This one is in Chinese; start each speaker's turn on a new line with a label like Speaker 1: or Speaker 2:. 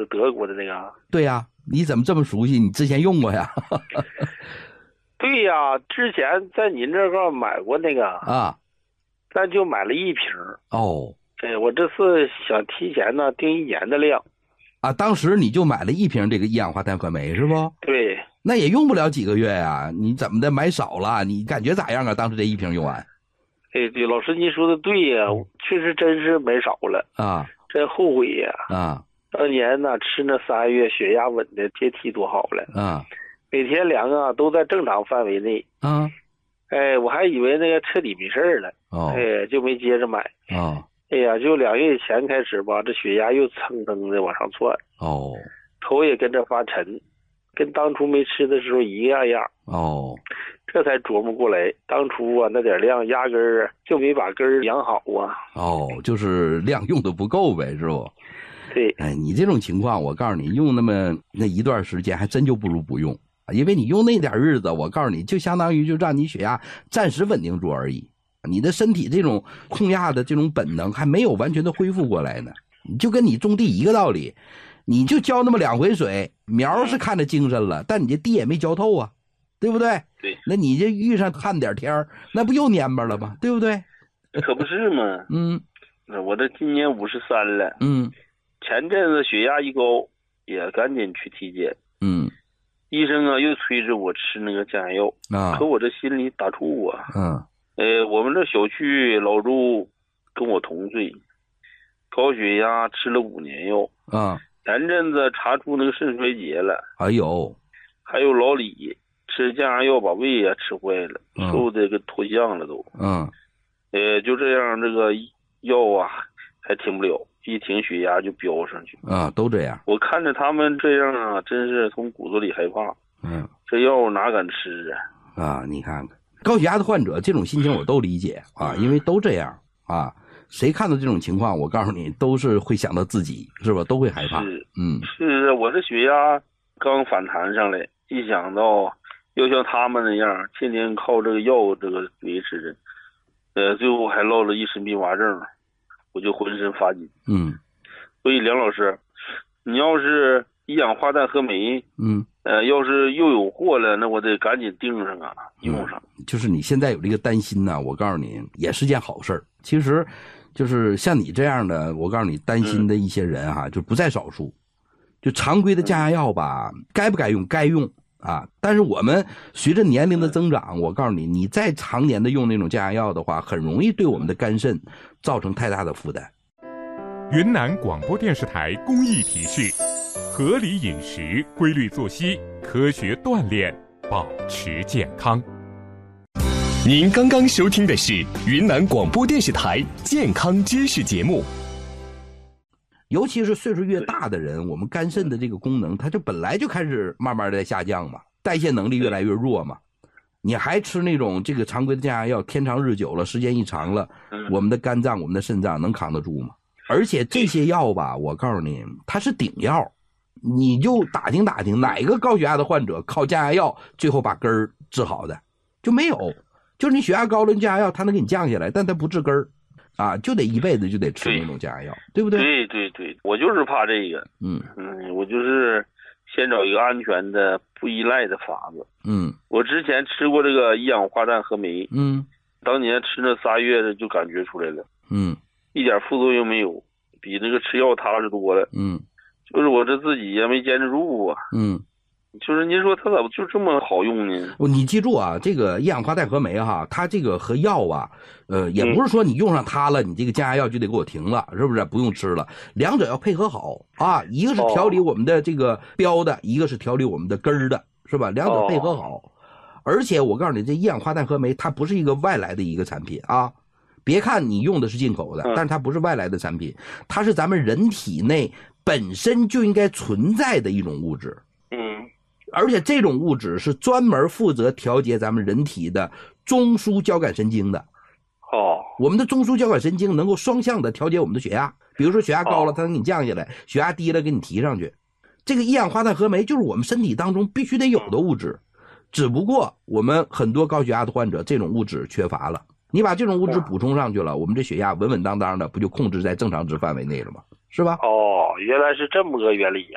Speaker 1: 德国的那个。
Speaker 2: 对呀，你怎么这么熟悉？你之前用过呀？
Speaker 1: 对呀，之前在您这块买过那个
Speaker 2: 啊，
Speaker 1: 但就买了1瓶。
Speaker 2: 哦，
Speaker 1: 我这次想提前呢订1年的量。
Speaker 2: 啊，当时你就买了1瓶这个一氧化碳可酶是不？
Speaker 1: 对。
Speaker 2: 那也用不了几个月呀，你怎么的买少了？你感觉咋样啊？当时这1瓶用完？
Speaker 1: 对，老师您说的对呀，确实真是买少了
Speaker 2: 啊，
Speaker 1: 真后悔呀。
Speaker 2: 啊，
Speaker 1: 当年呢吃那3月血压稳的阶梯多好了
Speaker 2: 啊，
Speaker 1: 每天量啊都在正常范围内
Speaker 2: 啊，
Speaker 1: 我还以为那个彻底没事了，
Speaker 2: 哦，
Speaker 1: 就没接着买。
Speaker 2: 哦，
Speaker 1: 哎呀，就2月前开始吧，这血压又蹭蹭的往上窜，
Speaker 2: 哦，
Speaker 1: 头也跟着发沉，跟当初没吃的时候一样样。
Speaker 2: 哦，
Speaker 1: 这才琢磨过来，当初啊那点量压根儿就没把根儿养好啊。
Speaker 2: 哦，就是量用的不够呗，是不？
Speaker 1: 对。
Speaker 2: 哎，你这种情况，我告诉你，用那一段时间还真就不如不用，因为你用那点日子，我告诉你，就相当于就让你血压暂时稳定住而已。你的身体这种控压的这种本能还没有完全的恢复过来呢，就跟你种地一个道理，你就浇那么2回水，苗是看着精神了，但你这地也没浇透啊，对不对？
Speaker 1: 对。
Speaker 2: 那你这遇上旱点天那不又蔫巴了吗？对不对？
Speaker 1: 可不是嘛。
Speaker 2: 嗯，
Speaker 1: 我这今年53了。
Speaker 2: 嗯，
Speaker 1: 前阵子血压一高，也赶紧去体检。
Speaker 2: 嗯，
Speaker 1: 医生啊又催着我吃那个降压药
Speaker 2: 啊，
Speaker 1: 可我这心里打怵啊。
Speaker 2: 嗯，
Speaker 1: 我们这小区老周跟我同岁，高血压吃了5年药
Speaker 2: 啊，
Speaker 1: 前阵子查出那个肾衰竭了。
Speaker 2: 哎呦，
Speaker 1: 还有老李吃降压药把胃也吃坏了，瘦的跟脱相了都。
Speaker 2: 嗯，
Speaker 1: 就这样，这个药啊还停不了，一停血压就飙上去
Speaker 2: 啊，都这样。
Speaker 1: 我看着他们这样啊，真是从骨子里害怕。
Speaker 2: 嗯，
Speaker 1: 这药哪敢吃啊？
Speaker 2: 啊，你看看高血压的患者这种心情我都理解啊，因为都这样啊。谁看到这种情况，我告诉你，都是会想到自己，是吧？都会害怕。
Speaker 1: 是我这血压刚反弹上来，一想到要像他们那样天天靠这个药这个维持着，最后还落了一身并发症，我就浑身发紧。所以梁老师，你要是一氧化碳和酶，要是又有货了，那我得赶紧盯上啊，用上。
Speaker 2: 就是你现在有这个担心呢，我告诉你也是件好事。其实就是像你这样的，我告诉你担心的一些人哈，就不在少数。就常规的降压药吧，该不该用该用啊，但是我们随着年龄的增长，我告诉你，你再常年的用那种降压药的话，很容易对我们的肝肾造成太大的负担。
Speaker 3: 云南广播电视台公益提示：合理饮食、规律作息、科学锻炼，保持健康。
Speaker 4: 您刚刚收听的是云南广播电视台健康知识节目。
Speaker 2: 尤其是岁数越大的人，我们肝肾的这个功能，它就本来就开始慢慢的下降嘛，代谢能力越来越弱嘛。你还吃那种这个常规的降压药，天长日久了，时间一长了，我们的肝脏、我们的肾脏能扛得住吗？而且这些药吧，我告诉你，它是顶药，你就打听打听，哪个高血压的患者靠降压药最后把根儿治好的？就没有。就是你血压高了，降压药它能给你降下来，但它不治根儿，啊，就得一辈子就得吃那种降压药，对不对？
Speaker 1: 对，我就是怕这个。我就是先找一个安全的、不依赖的法子。我之前吃过这个一氧化碳和酶。当年吃那3月的就感觉出来了。一点副作用没有，比那个吃药踏实多了。就是我这自己也没坚持住啊。就是您说它咋就这么好用呢？
Speaker 2: 你记住啊，这个一氧化碳和酶哈，它这个和药啊，也不是说你用上它了，你这个降压药就得给我停了，是不是？不用吃了，两者要配合好啊。一个是调理我们的这个标的，一个是调理我们的根儿的，是吧？两者配合好。而且我告诉你，这一氧化碳和酶它不是一个外来的一个产品啊。别看你用的是进口的，但是它不是外来的产品，它是咱们人体内本身就应该存在的一种物质。而且这种物质是专门负责调节咱们人体的中枢交感神经的。我们的中枢交感神经能够双向的调节我们的血压，比如说血压高了，它能给你降下来；血压低了，给你提上去。这个一氧化碳和酶就是我们身体当中必须得有的物质，只不过我们很多高血压的患者这种物质缺乏了。你把这种物质补充上去了，我们这血压稳稳当当的，不就控制在正常值范围内了吗？是吧？
Speaker 1: 原来是这么个原理。